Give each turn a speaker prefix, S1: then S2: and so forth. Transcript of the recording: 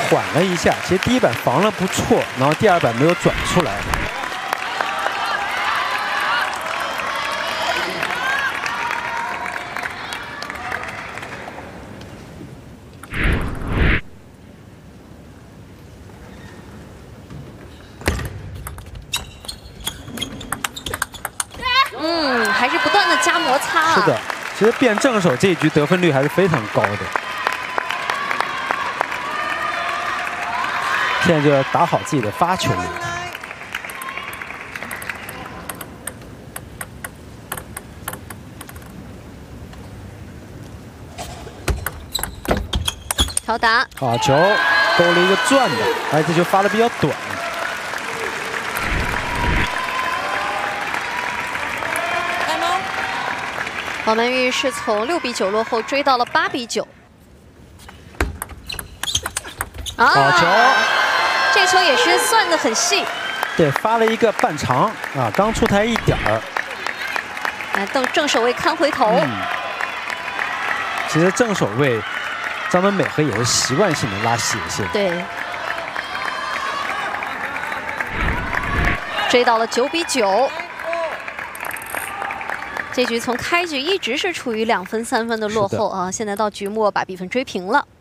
S1: 缓了一下，其实第一板防了不错，然后第二板没有转出来。
S2: 还是不断的加摩擦啊。
S1: 是的，其实变正手这一局得分率还是非常高的。现在就要打好自己的发球。
S2: 挑打，
S1: 好球，勾了一个转的，而且球发的比较短。
S2: 王曼玉是从6比9落后追到了8比9。
S1: 好球，
S2: 这球也是算得很细。
S1: 对，发了一个半长啊，刚出台一点儿。
S2: 来，正手位看回头。
S1: 其实正手位，张本美和也是习惯性的拉斜线。
S2: 对。追到了9比9。 这局从开局一直是处于2分3分的落后啊，现在到局末把比分追平了。